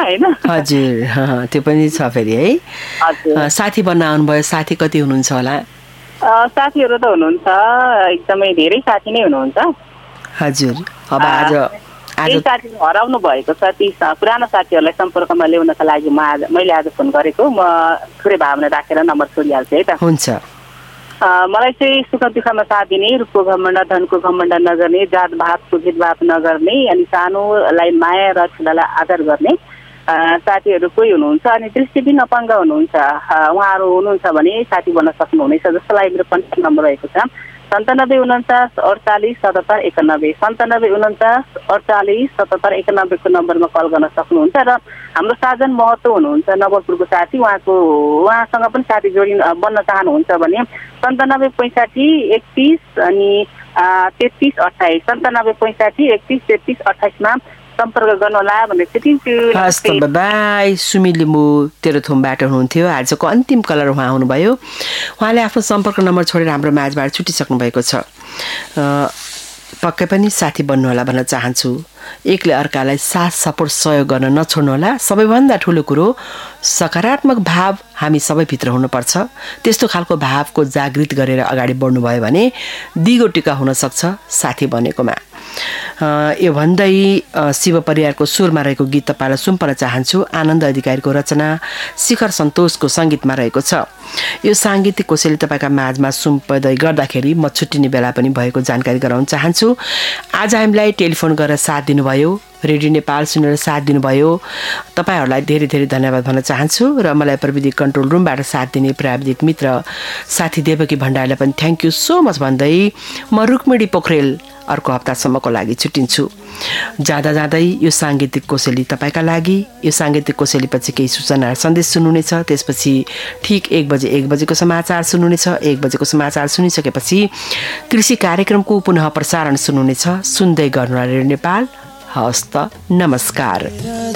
होइन। हजुर त्यो पनि छ फेरि है। हजुर साथी बन्न आउनुभयो, साथी कति हुनुहुन्छ होला? साथीहरू त हुनुहुन्छ, एकदमै धेरै साथी नै हुनुहुन्छ। हजुर अब आज साथी हराउनु भएको छ, ती पुरानो साथीहरूलाई सम्पर्कमा ल्याउनका लागि मैले आज फोन गरेको। म थोरै भावना राखेर नम्बर छोडिहाल्छु है त। हुन्छ। मलाई चाहिँ सुख दुःखमा साथ दिने, रूपको घमण्ड धनको घमण्ड नगर्ने, जातभातको भेदभाव नगर्ने, अनि सानोलाई माया र ठुलालाई आदर गर्ने साथीहरू कोही हुनुहुन्छ। अनि दृष्टिबिन अपाङ्ग हुनुहुन्छ, उहाँहरू हुनुहुन्छ भने साथी बन्न सक्नुहुनेछ। जसलाई मेरो कन्ट्याक्ट नम्बर रहेको छ 9749 48 77 91, 9749 48 77 91 को नम्बरमा कल गर्न सक्नुहुन्छ। र हाम्रो साजन महतो हुनुहुन्छ, नवलपुरको साथी, उहाँसँग पनि साथी बन्न चाहनुहुन्छ भने 9765 31 अनि 33 28, 9765 31 33 28 मा सम्पर्क गर्नुहोला भनेर चाहिँ। हस् त, बाई। सुमित लिम्बू तेह्रथुमबाट हुनुहुन्थ्यो, आजको अन्तिम कलर उहाँ आउनुभयो। उहाँले आफ्नो सम्पर्क नम्बर छोडेर हाम्रो माझबाट छुटिसक्नु भएको छ। पक्कै पनि साथी बन्नुहोला भन्न चाहन्छु। एकले अर्कालाई साथ सपोर्ट सहयोग गर्न नछोड्नुहोला। सबैभन्दा ठुलो कुरो सकारात्मक भाव हामी सबैभित्र हुनुपर्छ। त्यस्तो खालको भावको जागृत गरेर अगाडि बढ्नुभयो भने दिगो टिका हुनसक्छ साथी बनेकोमा। यो भन्दै शिव परिवारको स्वरमा रहेको गीत तपाईँलाई सुम्पन चाहन्छु। आनन्द अधिकारीको रचना, शिखर सन्तोषको सङ्गीतमा रहेको छ। यो साङ्गीतिक कोसेली तपाईँका माझमा सुम्पदै गर्दाखेरि म छुट्टिने बेला पनि भएको जानकारी गराउन चाहन्छु। आज हामीलाई टेलिफोन गरेर साथ दिनुभयो, रेडियो नेपाल सुनेर साथ दिनुभयो, तपाईँहरूलाई धेरै धेरै धन्यवाद भन्न चाहन्छु। र मलाई प्रविधि कन्ट्रोल रुमबाट साथ दिने प्राविधिक मित्र साथी देवकी भण्डारीलाई पनि थ्याङ्क यू सो मच भन्दै म रुक्मिणी पोखरेल अर्को हप्तासम्मको लागि छुट्टिन्छु। जाँदा जाँदै यो साङ्गीतिक कोसेली तपाईँका लागि। यो साङ्गीतिक कोसेलीपछि केही सूचना सन्देश सुन्नुहुनेछ, त्यसपछि ठिक 1 बजेको समाचार सुन्नुहुनेछ। 1 बजेको समाचार सुनिसकेपछि कृषि कार्यक्रमको पुनः प्रसारण सुन्नुहुनेछ। सुन्दै गर्नुहोला रेडियो नेपाल। हवस् त, नमस्कार।